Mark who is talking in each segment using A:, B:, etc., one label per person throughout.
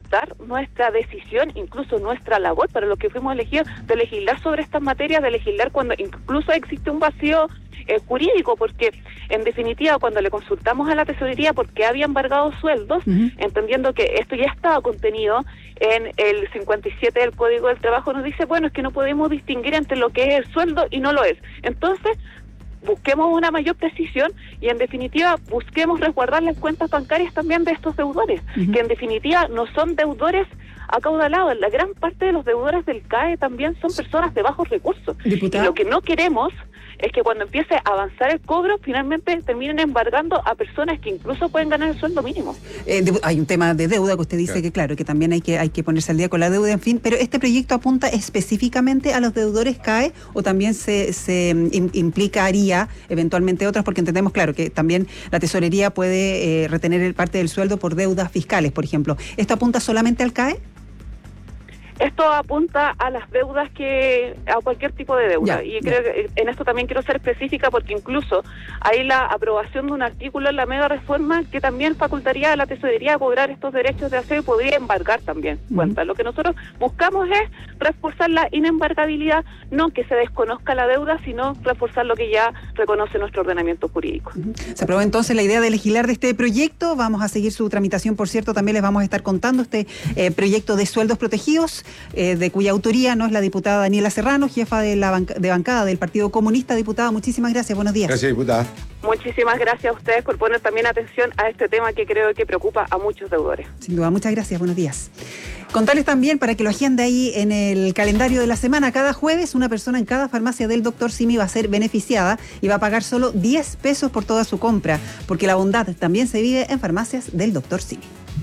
A: adaptar nuestra decisión, incluso nuestra labor para lo que fuimos elegidos, de legislar sobre estas materias, de legislar cuando incluso existe un vacío jurídico, porque en definitiva cuando le consultamos a la tesorería por qué había embargado sueldos, entendiendo que esto ya estaba contenido en el 57 del Código del Trabajo, nos dice, bueno, es que no podemos distinguir entre lo que es el sueldo y no lo es. Entonces, busquemos una mayor precisión y en definitiva busquemos resguardar las cuentas bancarias también de estos deudores, que en definitiva no son deudores acaudalados. La gran parte de los deudores del CAE también son personas de bajos recursos.
B: ¿Diputada?
A: Y lo que no queremos es que cuando empiece a avanzar el cobro, finalmente terminen embargando a personas que incluso pueden ganar el sueldo mínimo.
B: Hay un tema de deuda que usted dice que claro, que también hay que ponerse al día con la deuda, en fin, pero ¿este proyecto apunta específicamente a los deudores CAE o también se implicaría eventualmente otros? Porque entendemos, claro, que también la tesorería puede retener parte del sueldo por deudas fiscales, por ejemplo. ¿Esto apunta solamente al CAE?
A: Esto apunta a las deudas a cualquier tipo de deuda. Creo que en esto también quiero ser específica porque incluso hay la aprobación de un artículo en la mega reforma que también facultaría a la tesorería a cobrar estos derechos de aseo y podría embargar también cuentas. Lo que nosotros buscamos es reforzar la inembargabilidad, no que se desconozca la deuda, sino reforzar lo que ya reconoce nuestro ordenamiento jurídico.
B: Se aprobó entonces la idea de legislar de este proyecto. Vamos a seguir su tramitación, por cierto, también les vamos a estar contando este proyecto de sueldos protegidos, de cuya autoría no es la diputada Daniela Serrano, jefa de bancada del Partido Comunista. Diputada, muchísimas gracias, buenos días.
C: Gracias, diputada.
A: Muchísimas gracias a ustedes por poner también atención a este tema que creo que preocupa a muchos deudores.
B: Sin duda, muchas gracias, buenos días. Contarles también, para que lo agende ahí en el calendario de la semana, cada jueves una persona en cada farmacia del Dr. Simi va a ser beneficiada y va a pagar solo 10 pesos por toda su compra, porque la bondad también se vive en farmacias del Dr. Simi.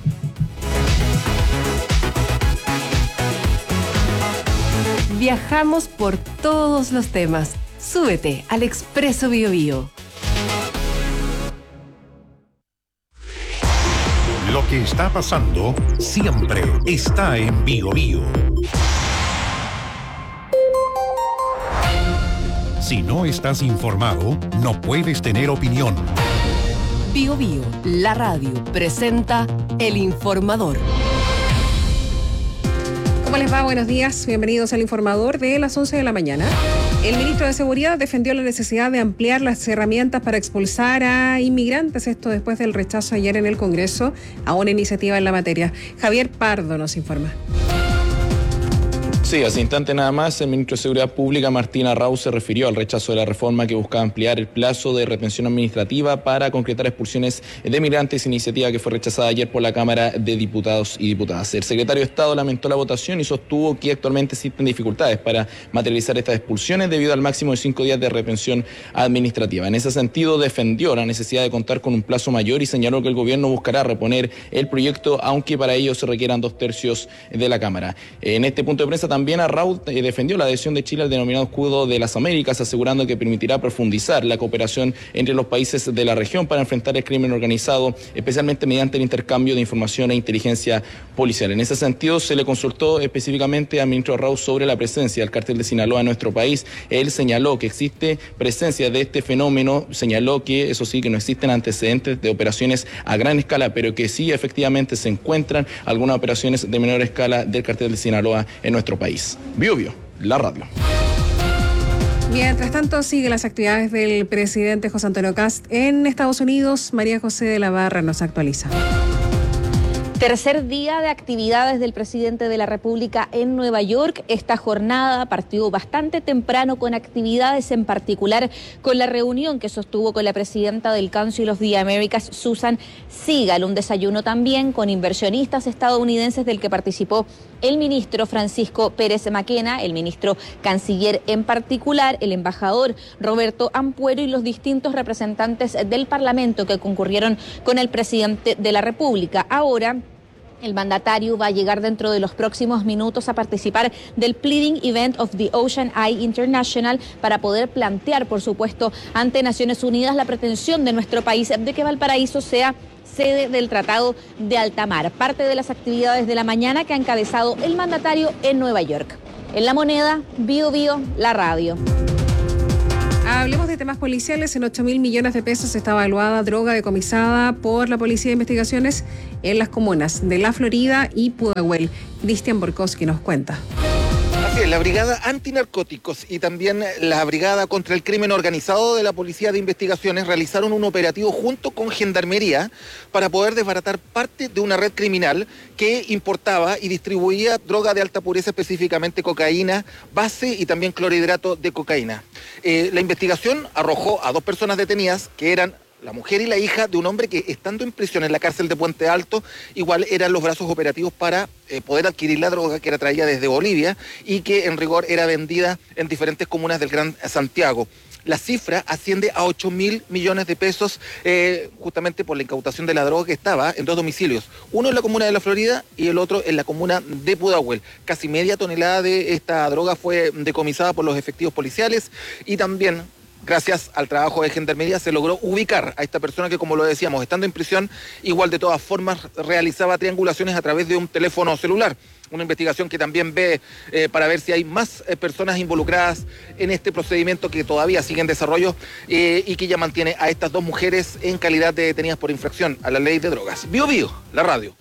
D: Viajamos por todos los temas. Súbete al Expreso Bio Bio.
E: Lo que está pasando siempre está en Bio Bio. Si no estás informado, no puedes tener opinión.
D: Bio Bio, la radio, presenta El Informador.
F: ¿Cómo les va? Buenos días. Bienvenidos al Informador de las 11 de la mañana. El ministro de Seguridad defendió la necesidad de ampliar las herramientas para expulsar a inmigrantes, esto después del rechazo ayer en el Congreso a una iniciativa en la materia. Javier Pardo nos informa.
G: Sí, hace instante nada más, el ministro de Seguridad Pública, Martín Arrau, se refirió al rechazo de la reforma que buscaba ampliar el plazo de retención administrativa para concretar expulsiones de migrantes, iniciativa que fue rechazada ayer por la Cámara de Diputados y Diputadas. El secretario de Estado lamentó la votación y sostuvo que actualmente existen dificultades para materializar estas expulsiones debido al máximo de 5 días de retención administrativa. En ese sentido, defendió la necesidad de contar con un plazo mayor y señaló que el gobierno buscará reponer el proyecto, aunque para ello se requieran 2/3 de la Cámara. En este punto de prensa también Arrau defendió la adhesión de Chile al denominado Escudo de las Américas, asegurando que permitirá profundizar la cooperación entre los países de la región para enfrentar el crimen organizado, especialmente mediante el intercambio de información e inteligencia policial. En ese sentido, se le consultó específicamente al ministro Arrau sobre la presencia del cártel de Sinaloa en nuestro país. Él señaló que existe presencia de este fenómeno, señaló que eso sí, que no existen antecedentes de operaciones a gran escala, pero que sí efectivamente se encuentran algunas operaciones de menor escala del cártel de Sinaloa en nuestro país. Bio Bio, la radio.
F: Mientras tanto, siguen las actividades del presidente José Antonio Kast en Estados Unidos. María José de la Barra nos actualiza.
H: Tercer día de actividades del presidente de la República en Nueva York. Esta jornada partió bastante temprano con actividades, en particular con la reunión que sostuvo con la presidenta del Council of the Americas, Susan Sigal. Un desayuno también con inversionistas estadounidenses del que participó el ministro Francisco Pérez Maquena, el ministro canciller en particular, el embajador Roberto Ampuero y los distintos representantes del Parlamento que concurrieron con el presidente de la República. Ahora, el mandatario va a llegar dentro de los próximos minutos a participar del Pleading Event of the Ocean Eye International para poder plantear, por supuesto, ante Naciones Unidas la pretensión de nuestro país de que Valparaíso sea sede del Tratado de Alta Mar. Parte de las actividades de la mañana que ha encabezado el mandatario en Nueva York. En La Moneda, Bio Bio, la radio.
F: Hablemos de temas policiales. En 8.000 millones de pesos está evaluada droga decomisada por la Policía de Investigaciones en las comunas de La Florida y Pudahuel. Cristian Borkowski nos cuenta.
C: Así es, la Brigada Antinarcóticos y también la Brigada contra el Crimen Organizado de la Policía de Investigaciones realizaron un operativo junto con Gendarmería para poder desbaratar parte de una red criminal que importaba y distribuía droga de alta pureza, específicamente cocaína base y también clorhidrato de cocaína. La investigación arrojó a 2 personas detenidas que eran la mujer y la hija de un hombre que, estando en prisión en la cárcel de Puente Alto, igual eran los brazos operativos para poder adquirir la droga que era traída desde Bolivia y que en rigor era vendida en diferentes comunas del Gran Santiago. La cifra asciende a 8.000 millones de pesos justamente por la incautación de la droga que estaba en 2 domicilios. Uno en la comuna de La Florida y el otro en la comuna de Pudahuel. Casi media tonelada de esta droga fue decomisada por los efectivos policiales y también, gracias al trabajo de Gendarmería, se logró ubicar a esta persona que, como lo decíamos, estando en prisión, igual de todas formas realizaba triangulaciones a través de un teléfono celular. Una investigación que también ve para ver si hay más personas involucradas en este procedimiento que todavía sigue en desarrollo y que ya mantiene a estas 2 mujeres en calidad de detenidas por infracción a la ley de drogas. Bío Bío, la radio.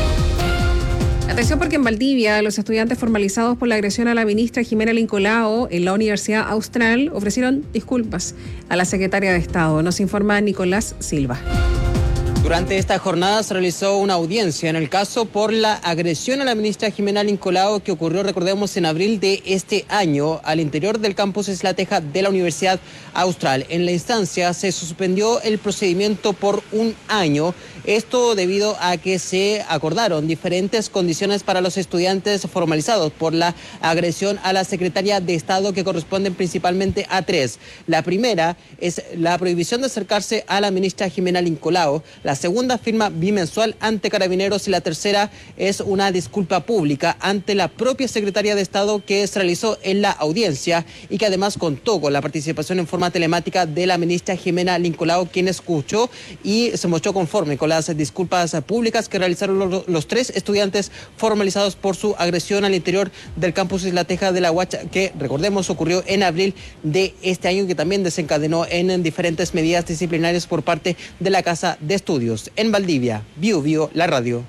F: Atención, porque en Valdivia los estudiantes formalizados por la agresión a la ministra Jimena Lincolao en la Universidad Austral ofrecieron disculpas a la secretaria de Estado. Nos informa Nicolás Silva.
I: Durante esta jornada se realizó una audiencia en el caso por la agresión a la ministra Jimena Lincolao que ocurrió, recordemos, en abril de este año al interior del campus Isla Teja de la Universidad Austral. En la instancia se suspendió el procedimiento por 1 año. Esto debido a que se acordaron diferentes condiciones para los estudiantes formalizados por la agresión a la secretaria de Estado, que corresponden principalmente a 3. La primera es la prohibición de acercarse a la ministra Jimena Lincolao. La segunda, firma bimensual ante Carabineros, y la tercera es una disculpa pública ante la propia secretaria de Estado que se realizó en la audiencia y que además contó con la participación en forma telemática de la ministra Jimena Lincolao, quien escuchó y se mostró conforme con las disculpas públicas que realizaron los 3 estudiantes formalizados por su agresión al interior del campus Isla Teja de la UACH, que, recordemos, ocurrió en abril de este año, que también desencadenó en diferentes medidas disciplinarias por parte de la Casa de Estudios. En Valdivia, Bío Bío, la radio.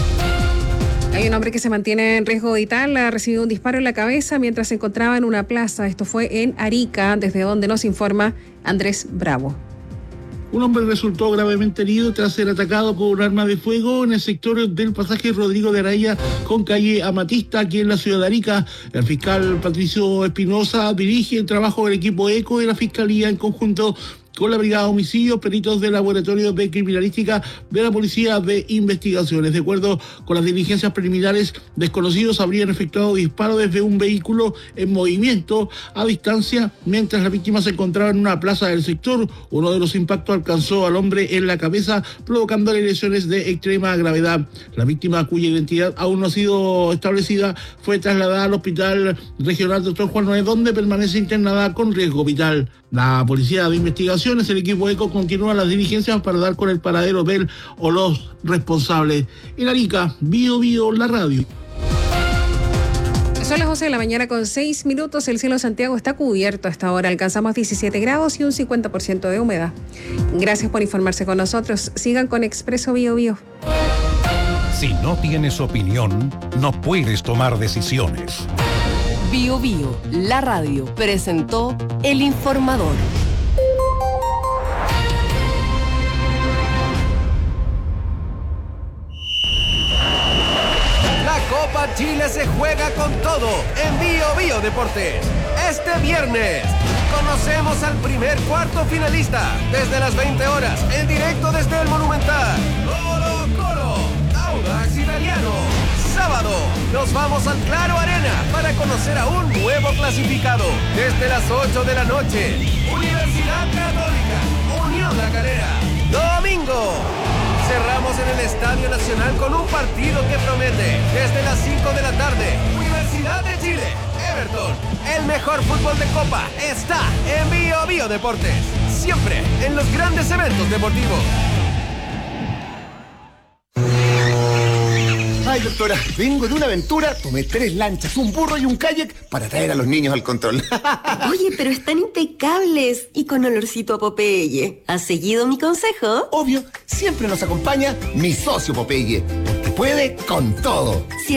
F: Hay un hombre que se mantiene en riesgo vital, ha recibido un disparo en la cabeza mientras se encontraba en una plaza. Esto fue en Arica, desde donde nos informa Andrés Bravo.
J: Un hombre resultó gravemente herido tras ser atacado con un arma de fuego en el sector del pasaje Rodrigo de Araya con calle Amatista, aquí en la ciudad de Arica. El fiscal Patricio Espinosa dirige el trabajo del equipo ECO de la Fiscalía en conjunto con la Brigada de Homicidios, peritos del Laboratorio de Criminalística de la Policía de Investigaciones. De acuerdo con las diligencias preliminares, desconocidos habrían efectuado disparos desde un vehículo en movimiento a distancia mientras la víctima se encontraba en una plaza del sector. Uno de los impactos alcanzó al hombre en la cabeza, provocándole lesiones de extrema gravedad. La víctima, cuya identidad aún no ha sido establecida, fue trasladada al Hospital Regional Dr. Juan Noé, donde permanece internada con riesgo vital. La Policía de Investigaciones, el equipo ECO, continúa las diligencias para dar con el paradero del o los responsables. En Arica, Bío Bío, la radio.
F: Son las 11 de la mañana con 6 minutos. El cielo de Santiago está cubierto hasta ahora. Alcanzamos 17 grados y un 50% de humedad. Gracias por informarse con nosotros. Sigan con Expreso Bío Bío.
E: Si no tienes opinión, no puedes tomar decisiones.
D: Bío Bío, la radio, presentó El Informador.
K: La Copa Chile se juega con todo en Bío Bío Deportes. Este viernes conocemos al primer cuarto finalista desde las 20 horas, en directo desde el Monumental. Colo-Colo, Audax Italiano. Sábado nos vamos al Claro Arena para conocer a un nuevo clasificado. Desde las 8 de la noche, Universidad Católica, Unión La Calera. Domingo cerramos en el Estadio Nacional con un partido que promete. Desde las 5 de la tarde, Universidad de Chile, Everton. El mejor fútbol de Copa está en Bío Bío Deportes. Siempre en los grandes eventos deportivos.
L: Ay, doctora, vengo de una aventura, tomé 3 lanchas, un burro y un kayak para traer a los niños al control.
M: Oye, pero están impecables y con olorcito a Popeye. ¿Has seguido mi consejo?
L: Obvio, siempre nos acompaña mi socio Popeye, porque puede con todo.